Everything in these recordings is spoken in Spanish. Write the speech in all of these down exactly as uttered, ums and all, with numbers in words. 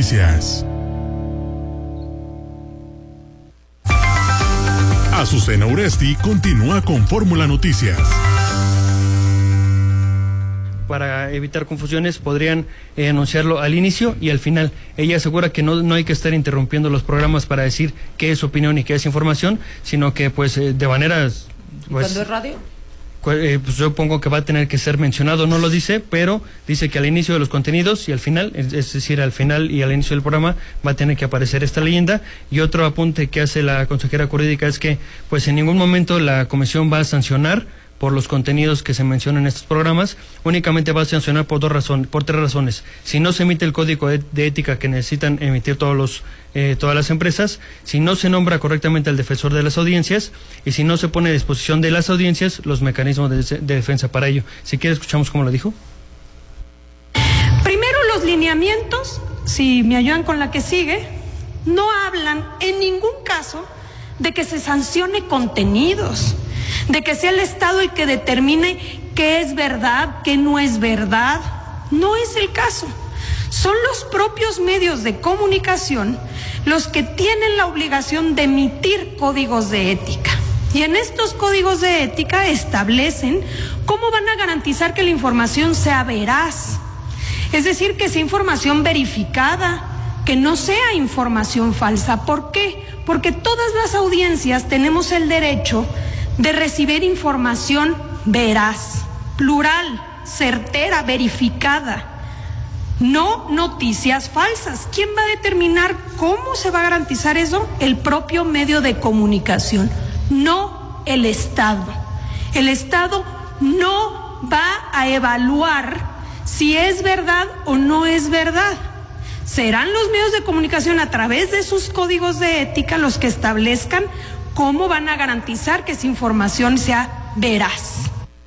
Noticias. Azucena Uresti continúa con Fórmula Noticias. Para evitar confusiones, podrían eh, anunciarlo al inicio y al final. Ella asegura que no, no hay que estar interrumpiendo los programas para decir qué es opinión y qué es información, sino que pues eh, de manera... Pues, ¿Cuándo es radio? Eh, pues yo pongo que va a tener que ser mencionado, no lo dice, pero dice que al inicio de los contenidos y al final, es, es decir, al final y al inicio del programa va a tener que aparecer esta leyenda. Y otro apunte que hace la consejera jurídica es que pues en ningún momento la comisión va a sancionar por los contenidos que se mencionan en estos programas, únicamente va a sancionar por dos razones, por tres razones. Si no se emite el código de, de ética que necesitan emitir todos los, eh, todas las empresas, si no se nombra correctamente al defensor de las audiencias y si no se pone a disposición de las audiencias los mecanismos de, de defensa para ello. Si quiere, escuchamos cómo lo dijo. Primero, los lineamientos, si me ayudan con la que sigue, no hablan en ningún caso de que se sancione contenidos, de que sea el Estado el que determine qué es verdad, qué no es verdad. No es el caso. Son los propios medios de comunicación los que tienen la obligación de emitir códigos de ética. Y en estos códigos de ética establecen cómo van a garantizar que la información sea veraz. Es decir, que sea información verificada, que no sea información falsa. ¿Por qué? Porque todas las audiencias tenemos el derecho de recibir información veraz, plural, certera, verificada, no noticias falsas. ¿Quién va a determinar cómo se va a garantizar eso? El propio medio de comunicación, no el Estado. El Estado no va a evaluar si es verdad o no es verdad. Serán los medios de comunicación a través de sus códigos de ética los que establezcan cómo van a garantizar que esa información sea veraz.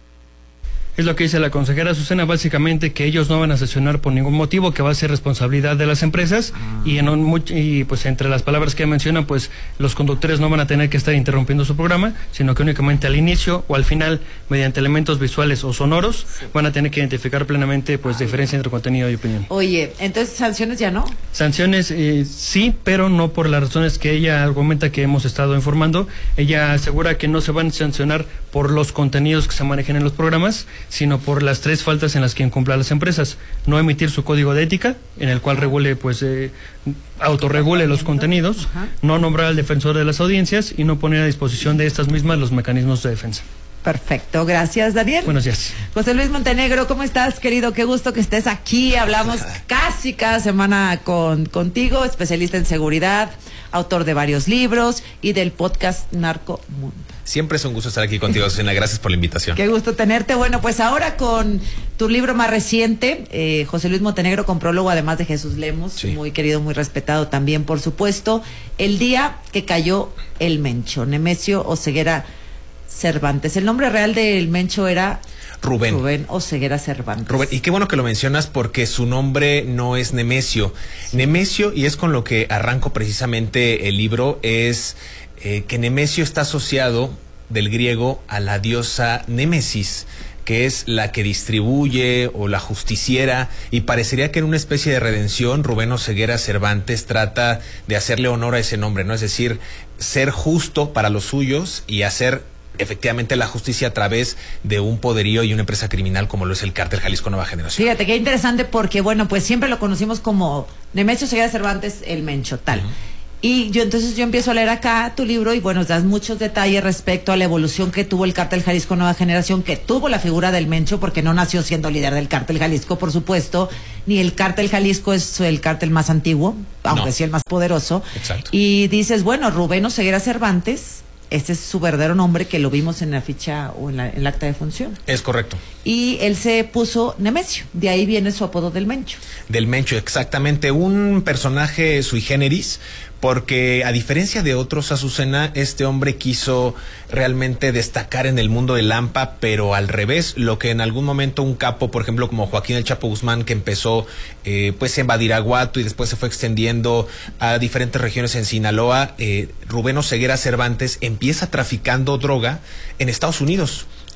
Es lo que dice la consejera Azucena, básicamente que ellos no van a sancionar por ningún motivo, que va a ser responsabilidad de las empresas ah. y, en un, y pues entre las palabras que mencionan, pues los conductores no van a tener que estar interrumpiendo su programa, sino que únicamente al inicio o al final, mediante elementos visuales o sonoros, sí. van a tener que identificar plenamente pues diferencia entre contenido y opinión. Oye, entonces sanciones ya no. Sanciones eh, sí, pero no por las razones que ella argumenta que hemos estado informando. Ella asegura que no se van a sancionar por los contenidos que se manejen en los programas, sino por las tres faltas en las que incumplan las empresas: no emitir su código de ética, en el cual regule, pues, eh, autorregule los contenidos, Ajá. no nombrar al defensor de las audiencias y no poner a disposición de estas mismas los mecanismos de defensa. Perfecto, gracias, Daniel. Buenos días. José Luis Montenegro, ¿cómo estás, querido? Qué gusto que estés aquí. Hablamos casi cada semana con contigo, especialista en seguridad, autor de varios libros y del podcast Narco Mundo. Siempre es un gusto estar aquí contigo, Azucena. Gracias por la invitación. Qué gusto tenerte. Bueno, pues ahora con tu libro más reciente, eh, José Luis Montenegro, con prólogo además de Jesús Lemos, sí. muy querido, muy respetado también, por supuesto. El día que cayó el Mencho, Nemesio Oseguera Cervantes. El nombre real del Mencho era Rubén. Rubén Oseguera Cervantes. Rubén, y qué bueno que lo mencionas porque su nombre no es Nemesio. Sí. Nemesio, y es con lo que arranco precisamente el libro, es eh, que Nemesio está asociado del griego a la diosa Némesis, que es la que distribuye o la justiciera, y parecería que en una especie de redención Rubén Oseguera Cervantes trata de hacerle honor a ese nombre, ¿no? Es decir, ser justo para los suyos y hacer efectivamente la justicia a través de un poderío y una empresa criminal como lo es el Cártel Jalisco Nueva Generación. Fíjate qué interesante, porque bueno, pues siempre lo conocimos como Nemesio Oseguera Cervantes, el Mencho, tal. Uh-huh. Y yo entonces yo empiezo a leer acá tu libro y bueno, das muchos detalles respecto a la evolución que tuvo el Cártel Jalisco Nueva Generación, que tuvo la figura del Mencho, porque no nació siendo líder del Cártel Jalisco, por supuesto, ni el Cártel Jalisco es el cártel más antiguo, aunque no. sí el más poderoso. Exacto. Y dices, bueno, Rubén Oseguera Cervantes, este es su verdadero nombre, que lo vimos en la ficha o en, la, en el acta de función. Es correcto. Y él se puso Nemesio, de ahí viene su apodo del Mencho. Del Mencho, exactamente, un personaje sui generis, porque a diferencia de otros, Azucena, este hombre quiso realmente destacar en el mundo del Lampa, pero al revés, lo que en algún momento un capo, por ejemplo, como Joaquín El Chapo Guzmán, que empezó eh, pues en Badiraguato y después se fue extendiendo a diferentes regiones en Sinaloa, eh, Rubén Oseguera Cervantes empieza traficando droga en Estados Unidos.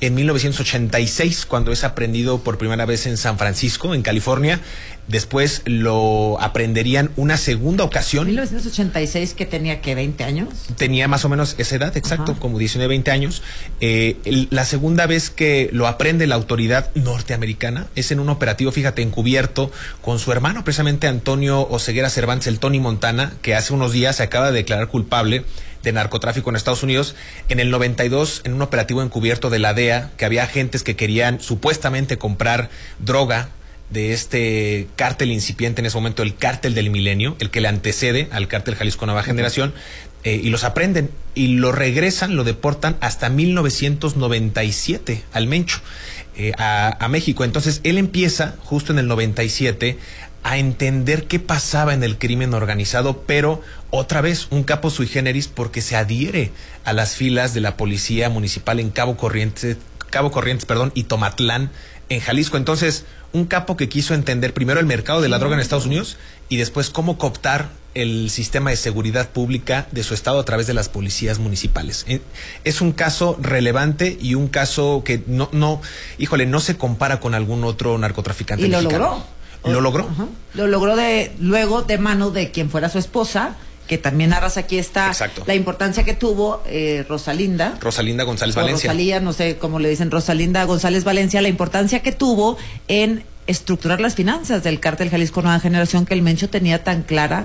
en mil novecientos ochenta y seis, cuando es aprendido por primera vez en San Francisco, en California. Después lo aprenderían una segunda ocasión. mil novecientos ochenta y seis, que tenía, ¿qué? ¿veinte años? Tenía más o menos esa edad, exacto, Ajá. como diecinueve, veinte años. Eh, el, la segunda vez que lo aprende la autoridad norteamericana es en un operativo, fíjate, encubierto con su hermano, precisamente Antonio Oseguera Cervantes, el Tony Montana, que hace unos días se acaba de declarar culpable de narcotráfico en Estados Unidos. En el noventa y dos, en un operativo encubierto de la D E A, que había agentes que querían supuestamente comprar droga de este cártel incipiente en ese momento, el cártel del Milenio, el que le antecede al cártel Jalisco Nueva Generación, eh, y los aprenden y lo regresan, lo deportan hasta mil novecientos noventa y siete al Mencho, eh, a, a México. Entonces él empieza justo en el noventa y siete a entender qué pasaba en el crimen organizado, pero otra vez un capo sui generis, porque se adhiere a las filas de la policía municipal en Cabo Corrientes, Cabo Corrientes, perdón, y Tomatlán, en Jalisco. Entonces, un capo que quiso entender primero el mercado de la droga en Estados Unidos y después cómo cooptar el sistema de seguridad pública de su estado a través de las policías municipales. Es un caso relevante y un caso que no, no, híjole, no se compara con algún otro narcotraficante y lo mexicano. logró. Lo logró. Uh-huh. Lo logró de luego de mano de quien fuera su esposa, que también narras aquí está. Exacto. La importancia que tuvo eh, Rosalinda. Rosalinda González o Valencia. Rosalía, no sé cómo le dicen, Rosalinda González Valencia, la importancia que tuvo en estructurar las finanzas del cártel Jalisco Nueva Generación, que el Mencho tenía tan clara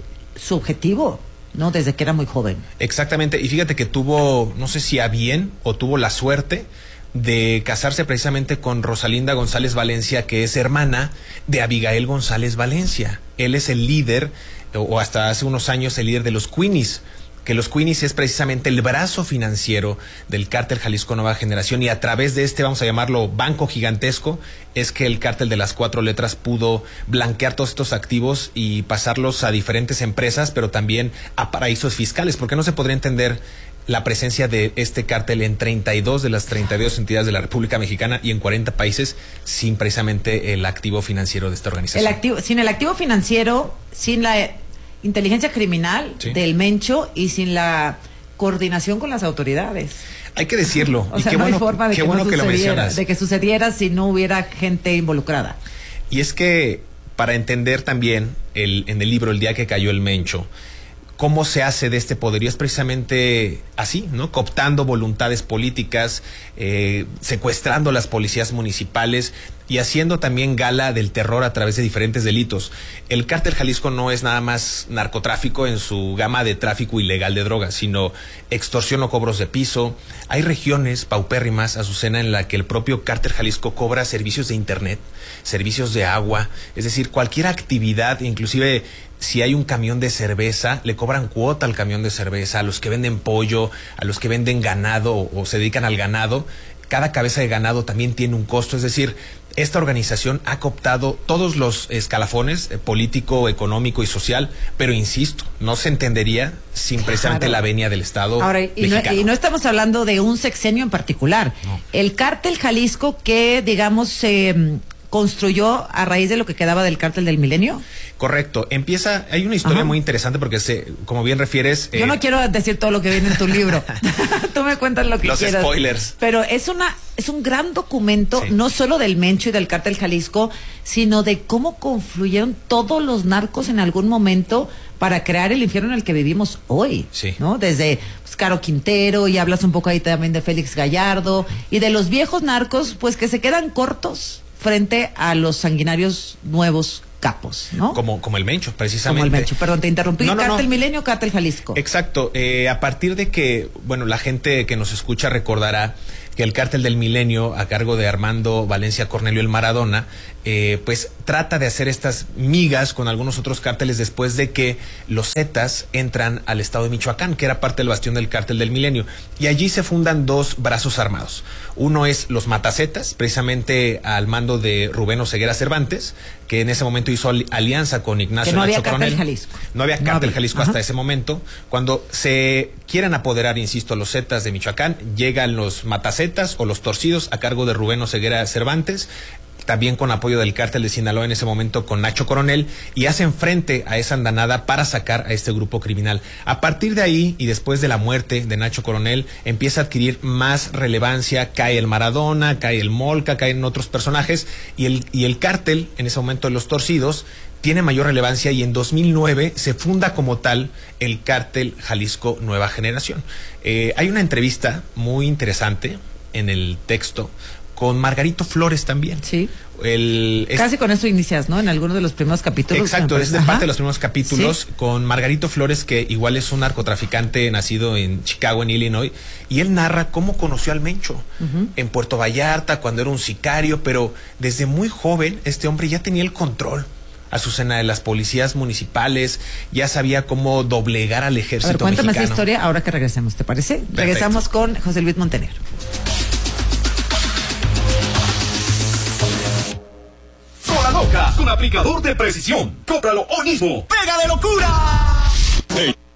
su objetivo, ¿no? Desde que era muy joven. Exactamente, y fíjate que tuvo, no sé si a bien o tuvo la suerte de casarse precisamente con Rosalinda González Valencia, que es hermana de Abigail González Valencia. Él es el líder, o hasta hace unos años el líder de los Queenies, que los Queenies es precisamente el brazo financiero del cártel Jalisco Nueva Generación, y a través de este, vamos a llamarlo banco gigantesco, es que el cártel de las cuatro letras pudo blanquear todos estos activos y pasarlos a diferentes empresas, pero también a paraísos fiscales, porque no se podría entender la presencia de este cártel en treinta y dos de las treinta y dos entidades de la República Mexicana y en cuarenta países sin precisamente el activo financiero de esta organización. El activo, sin el activo financiero, sin la inteligencia criminal ¿Sí? del Mencho y sin la coordinación con las autoridades. Hay que decirlo. O y sea, qué no bueno, hay forma de qué que bueno no que lo mencionas. De que sucediera si no hubiera gente involucrada. Y es que para entender también el, en el libro El día que cayó el Mencho, cómo se hace de este poderío es precisamente así, ¿no? Cooptando voluntades políticas, eh, secuestrando a las policías municipales y haciendo también gala del terror a través de diferentes delitos. El cártel Jalisco no es nada más narcotráfico en su gama de tráfico ilegal de drogas, sino extorsión o cobros de piso. Hay regiones paupérrimas, Azucena, en la que el propio cártel Jalisco cobra servicios de internet, servicios de agua, es decir, cualquier actividad, inclusive si hay un camión de cerveza, le cobran cuota al camión de cerveza, a los que venden pollo, a los que venden ganado o, o se dedican al ganado. Cada cabeza de ganado también tiene un costo, es decir, esta organización ha cooptado todos los escalafones, eh, político, económico y social, pero insisto, no se entendería sin precisamente claro. la venia del Estado Ahora, y mexicano. No, y no estamos hablando de un sexenio en particular. No. El cártel Jalisco que, digamos, se eh, construyó a raíz de lo que quedaba del cártel del Milenio. Correcto. Empieza, hay una historia Ajá. muy interesante porque, se, como bien refieres... Yo eh, no quiero decir todo lo que viene en tu libro. Tú me cuentas lo que los quieras. Los spoilers. Pero es una es un gran documento, sí. no solo del Mencho y del cártel Jalisco, sino de cómo confluyeron todos los narcos en algún momento para crear el infierno en el que vivimos hoy. Sí. ¿No? Desde pues, Caro Quintero, y hablas un poco ahí también de Félix Gallardo, y de los viejos narcos, pues que se quedan cortos frente a los sanguinarios nuevos capos, ¿no? Como, como el Mencho, precisamente. Como el Mencho, perdón, te interrumpí. No, no, Cártel no. Milenio, Cártel Jalisco. Exacto, eh, a partir de que, bueno, la gente que nos escucha recordará que el Cártel del Milenio, a cargo de Armando Valencia Cornelio el Maradona, eh, pues trata de hacer estas migas con algunos otros cárteles después de que los Zetas entran al estado de Michoacán, que era parte del bastión del Cártel del Milenio. Y allí se fundan dos brazos armados. Uno es los Matazetas, precisamente al mando de Rubén Oseguera Cervantes, que en ese momento hizo alianza con Ignacio que no Nacho había Coronel. Cártel Jalisco. No había Cártel no había. Jalisco Ajá. hasta ese momento. Cuando se quieren apoderar, insisto, los Zetas de Michoacán, llegan los Matazetas o los Torcidos a cargo de Rubén Oseguera Cervantes. también con apoyo del cártel de Sinaloa en ese momento con Nacho Coronel, y hacen frente a esa andanada para sacar a este grupo criminal. A partir de ahí, y después de la muerte de Nacho Coronel, empieza a adquirir más relevancia, cae el Maradona, cae el Molca, caen otros personajes, y el, y el cártel, en ese momento Los Torcidos, tiene mayor relevancia, y en dos mil nueve se funda como tal el cártel Jalisco Nueva Generación. Eh, hay una entrevista muy interesante en el texto con Margarito Flores también. Sí. El, es, Casi con eso inicias, ¿no? En algunos de los primeros capítulos. Exacto, es de Ajá. parte de los primeros capítulos, ¿sí? Con Margarito Flores, que igual es un narcotraficante nacido en Chicago, en Illinois, y él narra cómo conoció al Mencho uh-huh. en Puerto Vallarta, cuando era un sicario, pero desde muy joven este hombre ya tenía el control Azucena de las policías municipales, ya sabía cómo doblegar al ejército. A ver, cuéntame mexicano. esa historia ahora que regresemos, ¿te parece? Perfecto. Regresamos con José Luis Montenegro. Cola Loca, con aplicador de precisión. Cómpralo hoy mismo. ¡Pega de locura! Hey.